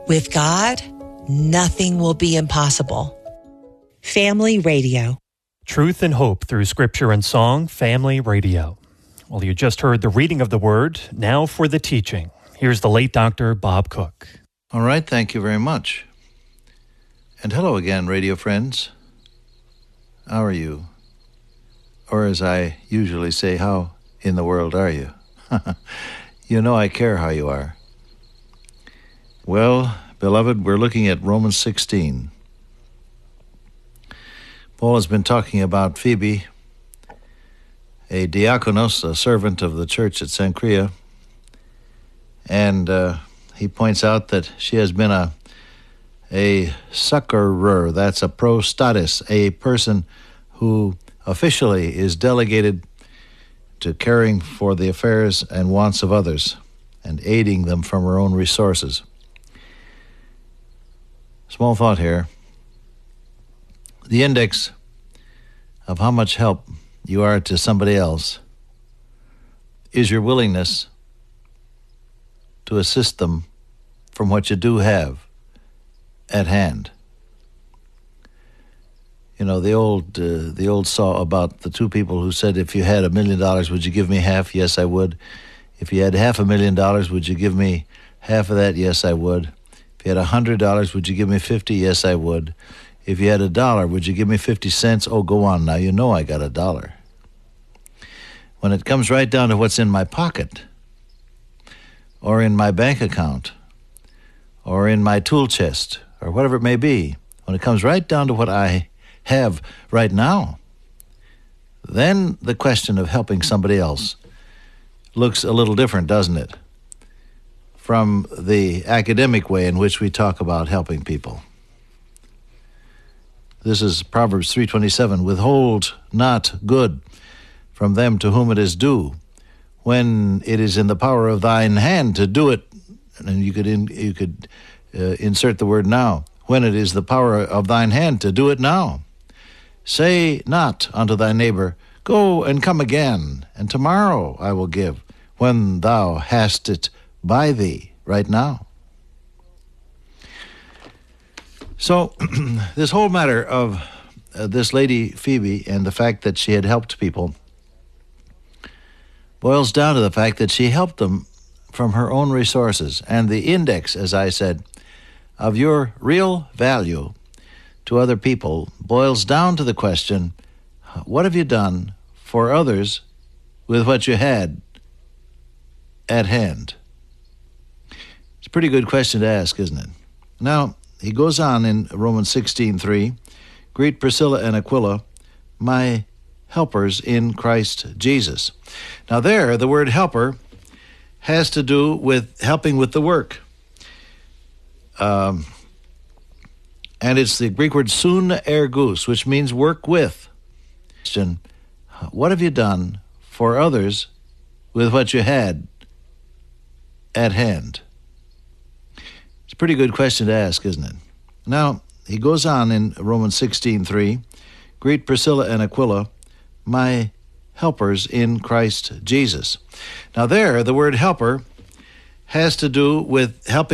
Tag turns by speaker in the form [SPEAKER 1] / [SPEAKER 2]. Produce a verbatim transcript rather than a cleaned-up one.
[SPEAKER 1] With God, nothing will be impossible. Family Radio.
[SPEAKER 2] Truth and hope through scripture and song, Family Radio. Well, you just heard the reading of the word. Now for the teaching. Here's the late Doctor Bob Cook.
[SPEAKER 3] All right, thank you very much. And hello again, radio friends. How are you? Or as I usually say, how in the world are you? You know I care how you are. Well, beloved, we're looking at Romans sixteen. Paul has been talking about Phoebe, a diakonos, a servant of the church at Cenchrea, and uh, he points out that she has been a a succorer, that's a prostatis, a person who officially is delegated to caring for the affairs and wants of others and aiding them from her own resources. Small thought here. The index of how much help you are to somebody else is your willingness to assist them from what you do have at hand. You know, the old uh, the old saw about the two people who said, if you had a million dollars, would you give me half? Yes, I would. If you had half a million dollars, would you give me half of that? Yes, I would. If you had a hundred dollars, would you give me fifty? Yes, I would. If you had a dollar, would you give me fifty cents? Oh, go on now. You know I got a dollar. When it comes right down to what's in my pocket, or in my bank account, or in my tool chest, or whatever it may be, when it comes right down to what I have right now, then the question of helping somebody else looks a little different, doesn't it, from the academic way in which we talk about helping people. This is Proverbs three twenty-seven, withhold not good from them to whom it is due, when it is in the power of thine hand to do it. And you could in, you could uh, insert the word now, when it is the power of thine hand to do it now. Say not unto thy neighbor, go and come again, and tomorrow I will give, when thou hast it by thee right now. So this whole matter of uh, this lady Phoebe and the fact that she had helped people boils down to the fact that she helped them from her own resources. And the index, as I said, of your real value to other people boils down to the question, what have you done for others with what you had at hand? It's a pretty good question to ask, isn't it? Now, he goes on in Romans sixteen three, greet Priscilla and Aquila, my helpers in Christ Jesus. Now there, the word helper has to do with helping with the work. Um, and it's the Greek word sun ergus, which means work with. Question, what have you done for others with what you had at hand? It's a pretty good question to ask, isn't it? Now, he goes on in Romans sixteen three, greet Priscilla and Aquila, my helpers in Christ Jesus. Now there, the word helper has to do with helping